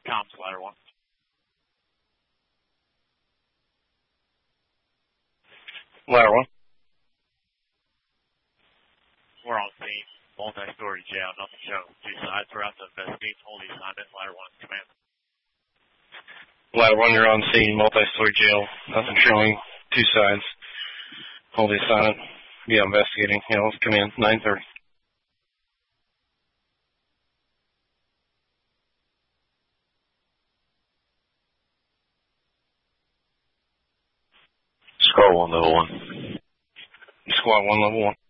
Comms, ladder 1. Ladder 1. We're on scene. Multi-story jail, nothing shown. 2 sides. We're out to investigate. Hold the assignment. Ladder 1, command. Ladder 1, you're on scene. Multi-story jail, nothing showing. 2 sides. Hold the assignment. Yeah, investigating. Yeah, let's come in. 9:30. Squad 1, level 1. Squad 1, level 1.